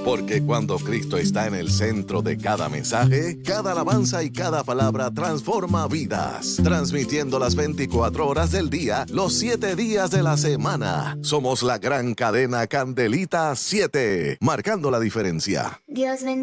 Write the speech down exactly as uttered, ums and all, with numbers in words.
Porque cuando Cristo está en el centro de cada mensaje, cada alabanza y cada palabra transforma vidas. Transmitiendo las veinticuatro horas del día, los siete días de la semana. Somos la gran cadena Candelita siete, marcando la diferencia. Dios bendiga.